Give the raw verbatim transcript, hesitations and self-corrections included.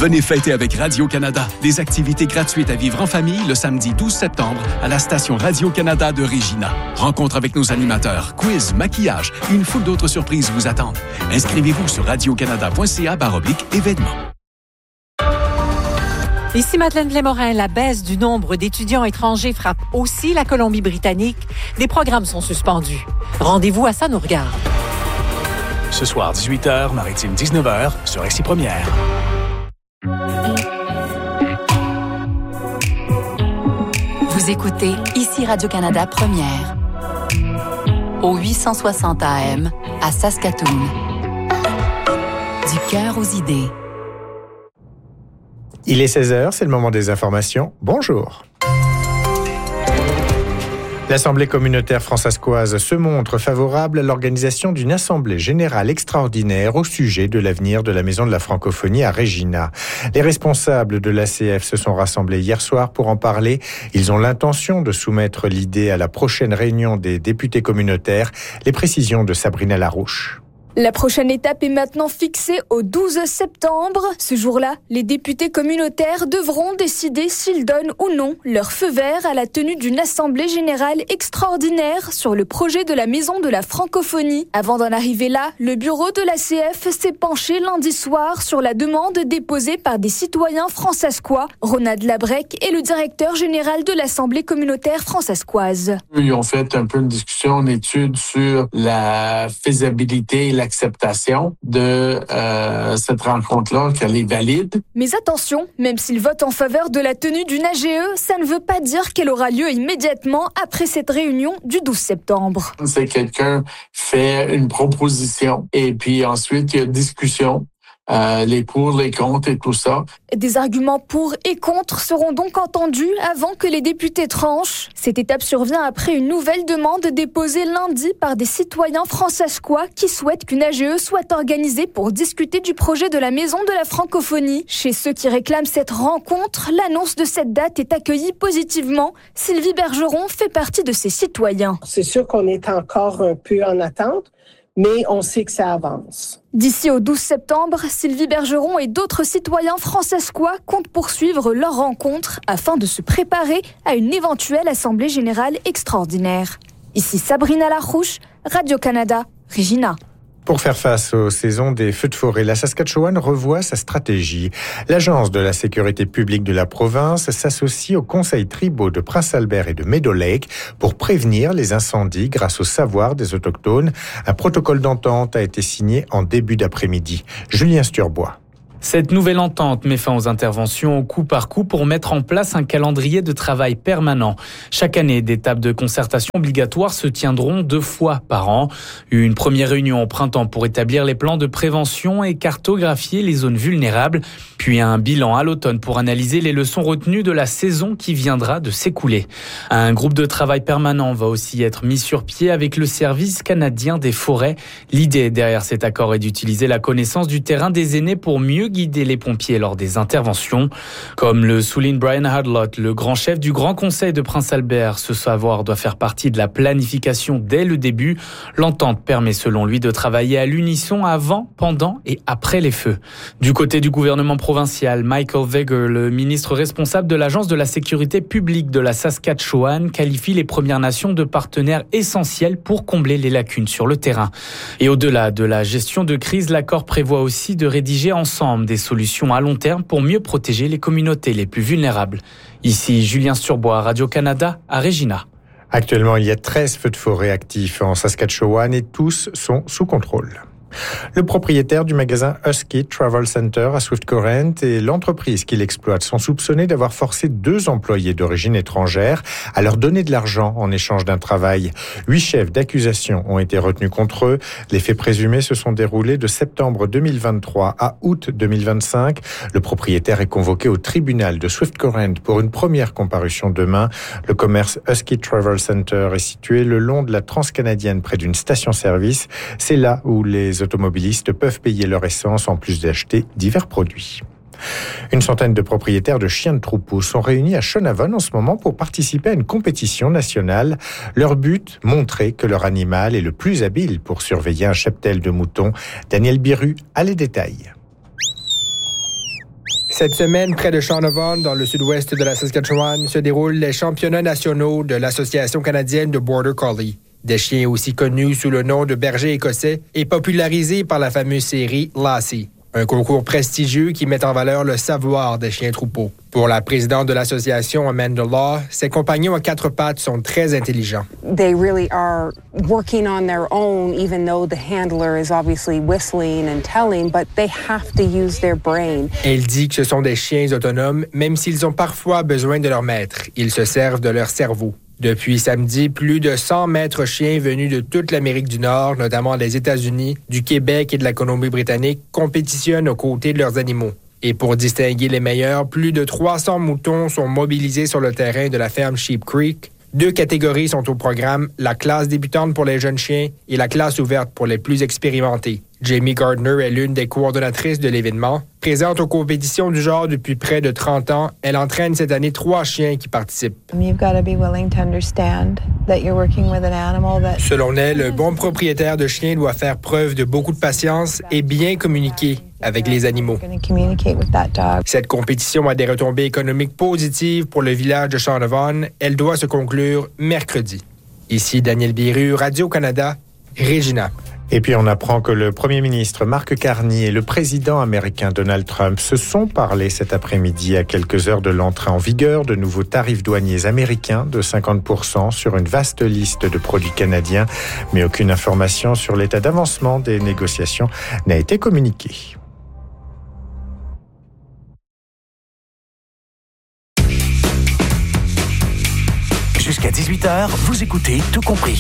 Venez fêter avec Radio-Canada. Des activités gratuites à vivre en famille le samedi douze septembre à la station Radio-Canada de Regina. Rencontre avec nos animateurs, quiz, maquillage et une foule d'autres surprises vous attendent. Inscrivez-vous sur radiocanada.ca baroblique événements. Ici Madeleine Blais-Morin, la baisse du nombre d'étudiants étrangers frappe aussi la Colombie-Britannique. Des programmes sont suspendus. Rendez-vous à Ça nous regarde. Ce soir, dix-huit heures, Maritime dix-neuf heures, sur X Première. Vous écoutez Ici Radio-Canada Première. Au huit cent soixante A M, à Saskatoon. Du cœur aux idées. Il est seize heures, c'est le moment des informations. Bonjour. L'Assemblée communautaire fransaskoise se montre favorable à l'organisation d'une assemblée générale extraordinaire au sujet de l'avenir de la Maison de la Francophonie à Regina. Les responsables de l'A C F se sont rassemblés hier soir pour en parler. Ils ont l'intention de soumettre l'idée à la prochaine réunion des députés communautaires. Les précisions de Sabrina Larouche. La prochaine étape est maintenant fixée au douze septembre. Ce jour-là, les députés communautaires devront décider s'ils donnent ou non leur feu vert à la tenue d'une assemblée générale extraordinaire sur le projet de la Maison de la Francophonie. Avant d'en arriver là, le bureau de l'A C F s'est penché lundi soir sur la demande déposée par des citoyens fransaskois. Ronald Labrec est le directeur général de l'Assemblée communautaire fransaskoise. Ils ont fait un peu une discussion, une étude sur la faisabilité et la acceptation de euh, cette rencontre-là, qu'elle est valide. Mais attention, même s'ils votent en faveur de la tenue d'une A G E, ça ne veut pas dire qu'elle aura lieu immédiatement après cette réunion du douze septembre. C'est quelqu'un fait une proposition et puis ensuite il y a discussion. Euh, les pour, les contre et tout ça. Des arguments pour et contre seront donc entendus avant que les députés tranchent. Cette étape survient après une nouvelle demande déposée lundi par des citoyens fransaskois qui souhaitent qu'une A G E soit organisée pour discuter du projet de la Maison de la Francophonie. Chez ceux qui réclament cette rencontre, l'annonce de cette date est accueillie positivement. Sylvie Bergeron fait partie de ces citoyens. C'est sûr qu'on est encore un peu en attente, mais on sait que ça avance. D'ici au douze septembre, Sylvie Bergeron et d'autres citoyens fransaskois comptent poursuivre leur rencontre afin de se préparer à une éventuelle assemblée générale extraordinaire. Ici Sabrina Larouche, Radio-Canada, Regina. Pour faire face aux saisons des feux de forêt, la Saskatchewan revoit sa stratégie. L'Agence de la sécurité publique de la province s'associe aux conseils tribaux de Prince-Albert et de Meadow Lake pour prévenir les incendies grâce au savoir des Autochtones. Un protocole d'entente a été signé en début d'après-midi. Julien Sturbois. Cette nouvelle entente met fin aux interventions au coup par coup pour mettre en place un calendrier de travail permanent. Chaque année, des tables de concertation obligatoires se tiendront deux fois par an. Une première réunion au printemps pour établir les plans de prévention et cartographier les zones vulnérables. Puis un bilan à l'automne pour analyser les leçons retenues de la saison qui viendra de s'écouler. Un groupe de travail permanent va aussi être mis sur pied avec le Service canadien des forêts. L'idée derrière cet accord est d'utiliser la connaissance du terrain des aînés pour mieux guider les pompiers lors des interventions. Comme le souligne Brian Hardlott, le grand chef du Grand Conseil de Prince-Albert, ce savoir doit faire partie de la planification dès le début. L'entente permet selon lui de travailler à l'unisson avant, pendant et après les feux. Du côté du gouvernement provincial, Michael Veger, le ministre responsable de l'Agence de la sécurité publique de la Saskatchewan, qualifie les Premières Nations de partenaires essentiels pour combler les lacunes sur le terrain. Et au-delà de la gestion de crise, l'accord prévoit aussi de rédiger ensemble des solutions à long terme pour mieux protéger les communautés les plus vulnérables. Ici Julien Sturbois, Radio-Canada, à Regina. Actuellement, il y a treize feux de forêt actifs en Saskatchewan et tous sont sous contrôle. Le propriétaire du magasin Husky Travel Center à Swift Current et l'entreprise qui l'exploite sont soupçonnés d'avoir forcé deux employés d'origine étrangère à leur donner de l'argent en échange d'un travail. Huit chefs d'accusation ont été retenus contre eux. Les faits présumés se sont déroulés de septembre deux mille vingt-trois à août deux mille vingt-cinq. Le propriétaire est convoqué au tribunal de Swift Current pour une première comparution demain. Le commerce Husky Travel Center est situé le long de la Transcanadienne près d'une station-service. C'est là où les automobilistes peuvent payer leur essence en plus d'acheter divers produits. Une centaine de propriétaires de chiens de troupeau sont réunis à Shonavon en ce moment pour participer à une compétition nationale. Leur but, montrer que leur animal est le plus habile pour surveiller un cheptel de moutons. Daniel Biru a les détails. Cette semaine, près de Shaunavon, dans le sud-ouest de la Saskatchewan, se déroulent les championnats nationaux de l'Association canadienne de Border Collie. Des chiens aussi connus sous le nom de berger écossais et popularisés par la fameuse série Lassie. Un concours prestigieux qui met en valeur le savoir des chiens troupeaux. Pour la présidente de l'association, Amanda Law, ses compagnons à quatre pattes sont très intelligents. They really are working on their own, even though the handler is obviously whistling and telling, but they have to use their brain. Elle dit que ce sont des chiens autonomes, même s'ils ont parfois besoin de leur maître. Ils se servent de leur cerveau. Depuis samedi, plus de cent maîtres chiens venus de toute l'Amérique du Nord, notamment des États-Unis, du Québec et de la Colombie-Britannique, compétitionnent aux côtés de leurs animaux. Et pour distinguer les meilleurs, plus de trois cents moutons sont mobilisés sur le terrain de la ferme Sheep Creek. Deux catégories sont au programme, la classe débutante pour les jeunes chiens et la classe ouverte pour les plus expérimentés. Jamie Gardner est l'une des coordonnatrices de l'événement. Présente aux compétitions du genre depuis près de trente ans, elle entraîne cette année trois chiens qui participent. Selon elle, le bon propriétaire de chien doit faire preuve de beaucoup de patience et bien communiquer avec les animaux. Cette compétition a des retombées économiques positives pour le village de Shaunavon. Elle doit se conclure mercredi. Ici Daniel Biru, Radio-Canada, Regina. Et puis on apprend que le premier ministre Mark Carney et le président américain Donald Trump se sont parlé cet après-midi à quelques heures de l'entrée en vigueur de nouveaux tarifs douaniers américains de cinquante pour cent sur une vaste liste de produits canadiens. Mais aucune information sur l'état d'avancement des négociations n'a été communiquée. Jusqu'à dix-huit heures, vous écoutez Tout compris.